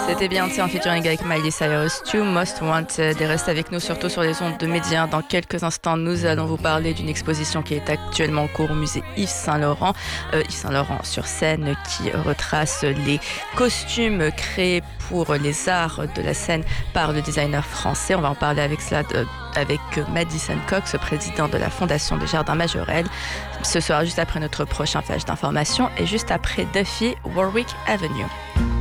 C'était bien, c'est en featuring avec Miley Cyrus, Two Most Wanted. Et reste avec nous surtout sur les ondes de médias. Dans quelques instants, nous allons vous parler d'une exposition qui est actuellement en cours au musée Yves Saint-Laurent. Yves Saint-Laurent sur scène qui retrace les costumes créés pour les arts de la scène par le designer français. On va en parler avec Madison Cox, président de la Fondation des Jardins Majorel. Ce sera juste après notre prochain flash d'information et juste après Duffy, Warwick Avenue.